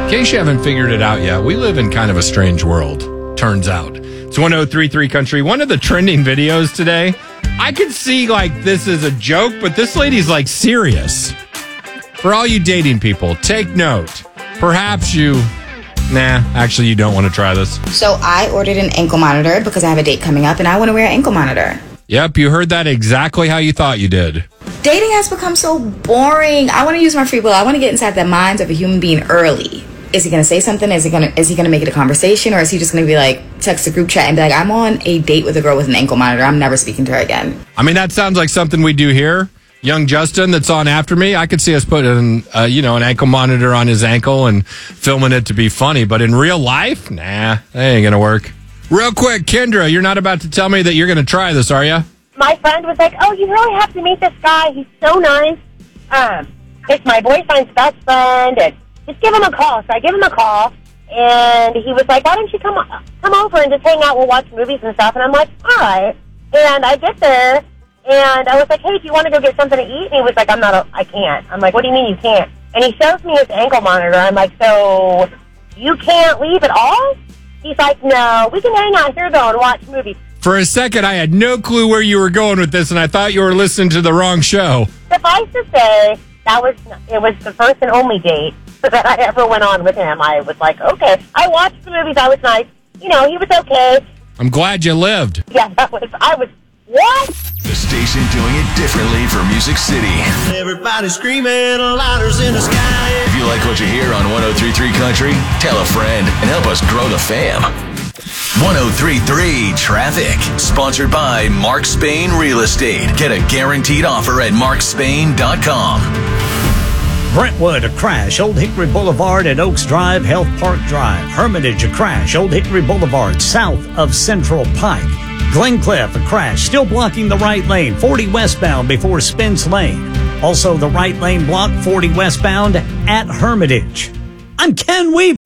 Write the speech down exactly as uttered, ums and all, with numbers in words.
In case you haven't figured it out yet, we live in kind of a strange world, turns out. It's one oh three point three Country. One of the trending videos today, I could see like this is a joke, but this lady's like serious. For all you dating people, take note. Perhaps you, nah, actually you don't want to try this. So I ordered an ankle monitor because I have a date coming up and I want to wear an ankle monitor. Yep, you heard that exactly how you thought you did. Dating has become so boring. I want to use my free will. I want to get inside the minds of a human being early. Is he going to say something? Is he going to is he going to make it a conversation? Or is he just going to be like, text the group chat and be like, I'm on a date with a girl with an ankle monitor. I'm never speaking to her again. I mean, that sounds like something we do here. Young Justin that's on after me, I could see us putting, uh, you know, an ankle monitor on his ankle and filming it to be funny. But in real life, nah, that ain't going to work. Real quick, Kendra, you're not about to tell me that you're going to try this, are you? My friend was like, oh, you really have to meet this guy. He's so nice. Um, it's my boyfriend's best friend, and just give him a call. So I give him a call, and he was like, why don't you come come over and just hang out? We'll watch movies and stuff. And I'm like, all right. And I get there, and I was like, hey, do you want to go get something to eat? And he was like, I'm not, a, I can't. I'm like, what do you mean you can't? And he shows me his ankle monitor. I'm like, so you can't leave at all? He's like, no, we can hang out here, though, and watch movies. For a second, I had no clue where you were going with this, and I thought you were listening to the wrong show. Suffice to say, that was it was the first and only date that I ever went on with him. I was like, okay. I watched the movies. I was nice. You know, he was okay. I'm glad you lived. Yeah, that was, I was, what? The station doing it differently for Music City. Everybody screaming, lighters in the sky. If you like what you hear on one oh three point three Country, tell a friend and help us grow the fam. one oh three point three Traffic, sponsored by Mark Spain Real Estate. Get a guaranteed offer at mark spain dot com. Brentwood, a crash, Old Hickory Boulevard at Oaks Drive, Health Park Drive. Hermitage, a crash, Old Hickory Boulevard, south of Central Pike. Glencliff, a crash, still blocking the right lane, forty westbound before Spence Lane. Also the right lane blocked, forty westbound at Hermitage. I'm Ken Weaver.